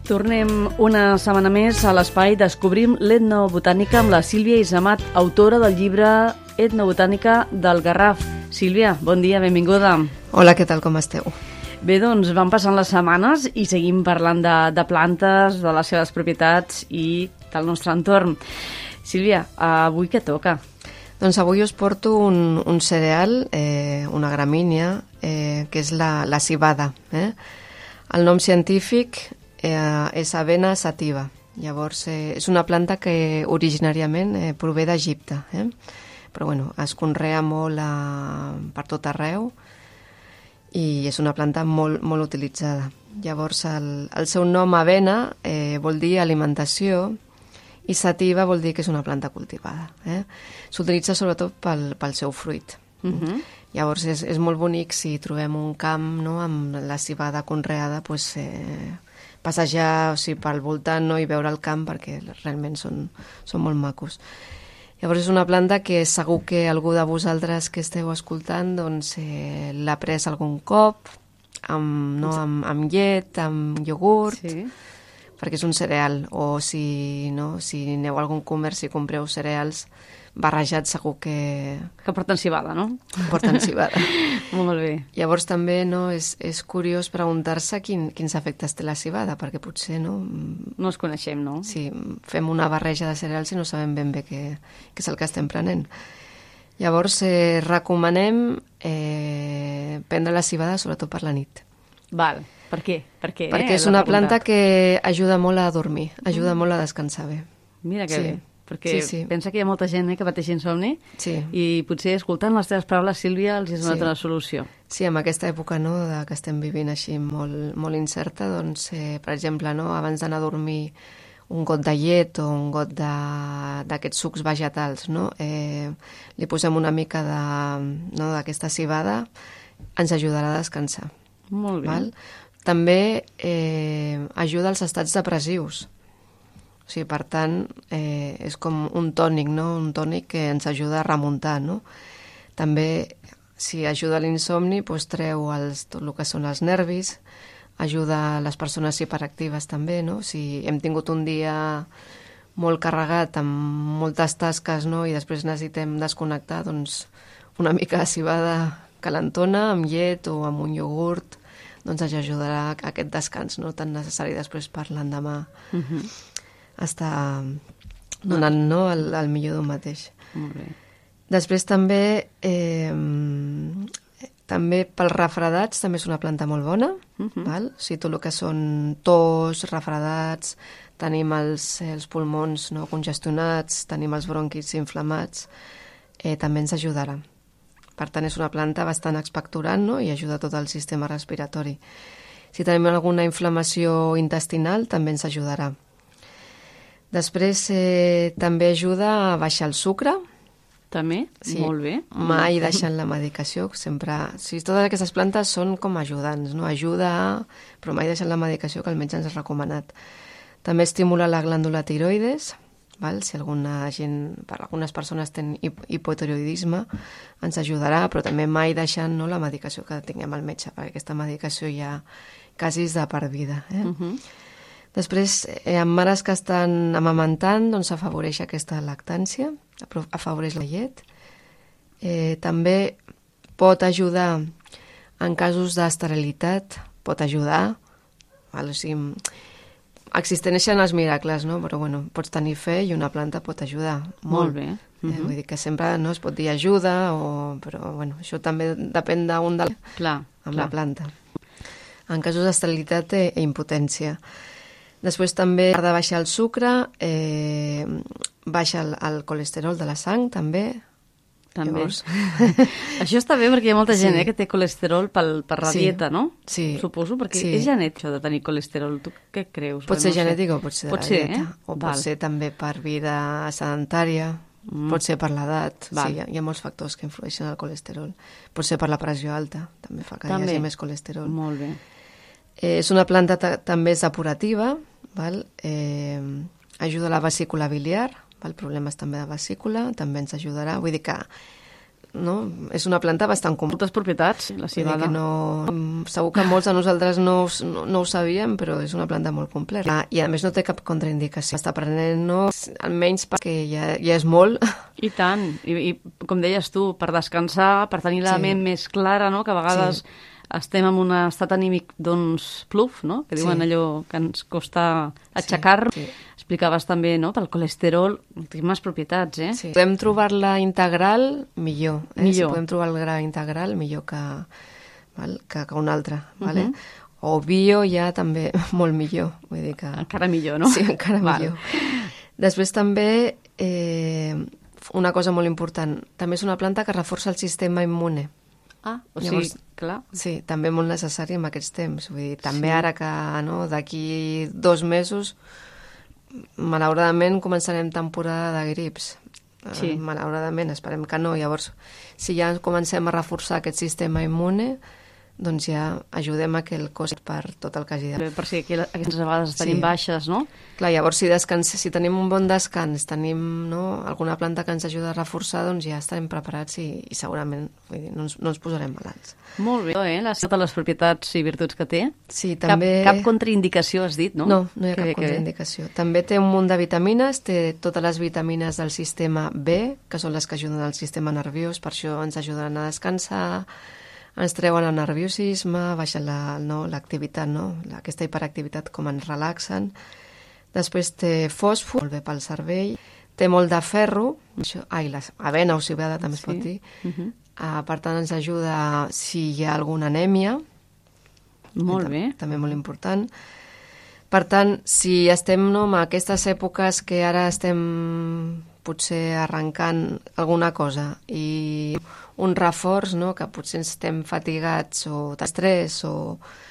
Tornem una setmana més a l'espai Descobrim l'etnobotànica amb la Sílvia Izamat, autora del llibre Etnobotànica del Garraf. Sílvia, bon dia, benvinguda. Hola, què tal, com esteu? Bé, doncs van passant les setmanes i seguim parlant de plantes, de les seves propietats i del nostre entorn. Sílvia, avui què toca? Doncs avui us porto un cereal, una gramínia, que és la civada. El nom científic és Avena sativa. Llavors, és una planta que originàriament prové d'Egipte, però bueno, es conrea molt per tot arreu i és una planta molt, molt utilitzada. Llavors, el seu nom Avena vol dir alimentació i sativa vol dir que és una planta cultivada. S'utilitza sobretot pel seu fruit. Llavors, és molt bonic si trobem un camp, no, amb la civada conreada, doncs, passejar pel voltant, i veure el camp, perquè realment són molt macos. Llavors, és una planta que segur que algú de vosaltres que esteu escoltant doncs, l'ha pres algun cop, amb llet, amb iogurt, sí, perquè és un cereal, o si aneu a algun comerç i compreu cereals barrejats, segur que porten civada, no? Porten civada. Molt bé. Llavors també és curiós preguntar-se quins efectes té la civada, perquè potser no els coneixem, no? Sí, fem una barreja de cereals i no sabem ben bé què és el que estem prenent. Llavors recomanem prendre la civada sobretot per la nit. Val. Per què? Perquè és una planta que ajuda molt a dormir, ajuda molt a descansar bé. Mira que bé. Perquè pensa que hi ha molta gent que pateix insomni i potser escoltant les teves paraules, Sílvia, els has donat una solució. Sí, en aquesta època que estem vivint així molt, molt incerta, doncs, per exemple, abans d'anar a dormir un got de llet o un got d'aquests sucs vegetals, li posem una mica d'aquesta civada, ens ajudarà a descansar. Molt bé. També ajuda als estats depressius. O sigui, per tant, és com un tònic, un tònic que ens ajuda a remuntar. També, si ajuda a l'insomni, treu tot el que són els nervis, ajuda a les persones hiperactives també. Si hem tingut un dia molt carregat amb moltes tasques i després necessitem desconnectar, doncs una mica de civada calentona amb llet o amb un iogurt doncs ens ajudarà a aquest descans tan necessari després per l'endemà. Està donant el millor d'un mateix. Molt bé. Després també pels refredats també és una planta molt bona. O sigui, tot el que són tos, refredats, tenim els pulmons congestionats, tenim els bronquis inflamats, també ens ajudarà. Per tant, és una planta bastant expectorant i ajuda a tot el sistema respiratori. Si tenim alguna inflamació intestinal, també ens ajudarà. Després també ajuda a baixar el sucre. També? Sí. Molt bé. Mai deixant la medicació. Sempre... totes aquestes plantes són com ajudants, ajuda, però mai deixant la medicació que el metge ens ha recomanat. També estimula la glàndula tiroides. Si per algunes persones tenen hipotiroidisme, ens ajudarà, però també mai deixant la medicació que tinguem al metge, perquè aquesta medicació ja quasi és de per vida. Després, en mares que estan amamentant, doncs afavoreix aquesta lactància, afavoreix la llet. També pot ajudar en casos d'esterilitat, pot ajudar. O sigui, existeixen els miracles, però pots tenir fe i una planta pot ajudar molt. Molt bé. Vull dir que sempre es pot dir ajuda, però això també depèn d'un la planta. En casos d'esterilitat i impotència. Després també, a part de baixar el sucre, baixa el colesterol de la sang, també. Llavors... Això està bé perquè hi ha molta gent que té colesterol per la dieta, no? Sí. Suposo, perquè és genètic això de tenir colesterol. Tu què creus? Pot ser genètic o pot ser de la dieta. O pot ser també per vida sedentària, pot ser per l'edat. Sí, hi ha molts factors que influeixen al colesterol. Pot ser per la pressió alta, també fa que hi hagi més colesterol. Molt bé. És una planta també és depurativa, ajuda a la vesícula biliar, problemes també de vesícula, també ens ajudarà. Vull dir que no? És una planta bastant comuna. Moltes propietats, la civada. Segur que molts de nosaltres no ho sabíem, però és una planta molt completa. I a més no té cap contraindicació. Està prenent, no? Almenys perquè ja és molt. I tant. I com deies tu, per descansar, per tenir la ment més clara, no? Que a vegades estem en un estat anímic, doncs, pluf, no? Que diuen allò que ens costa aixecar-nos. Sí. Explicaves també, no?, pel colesterol, últimes propietats, eh? Sí. Podem trobar-la integral, millor. Si podem trobar el gra integral, millor que un altre. Vale? O bio ja també molt millor. Vull dir que... Encara millor, no? Sí, encara millor. Després també, una cosa molt important, també és una planta que reforça el sistema immune. O sigui, clar. Sí, també molt necessari en aquests temps. Vull dir, també ara que d'aquí 2 mesos malauradament començarem temporada de grips. Malauradament, esperem que no. Llavors, si ja comencem a reforçar aquest sistema immune, doncs ja ajudem a que el cos per tot el que hagi de... Per si aquestes vegades tenim baixes, no? Clar, llavors si tenim un bon descans, tenim alguna planta que ens ajuda a reforçar, doncs ja estarem preparats i segurament no ens posarem malalts. Molt bé, totes les propietats i virtuts que té. Sí, també... Cap contraindicació, has dit, no? No hi ha cap contraindicació. També té un munt de vitamines, té totes les vitamines del sistema B, que són les que ajuden al sistema nerviós, per això ens ajuden a descansar, ens treuen el nerviosisme, baixen l'activitat, aquesta hiperactivitat, com ens relaxen. Després té fòsfor, molt bé pel cervell, té molt de ferro, avena o civada també es pot dir, per tant ens ajuda si hi ha alguna anèmia. Molt bé. També molt important. Per tant, si estem en aquestes èpoques que ara estem potser arrencant alguna cosa i un reforç, que potser estem fatigats o d'estrès o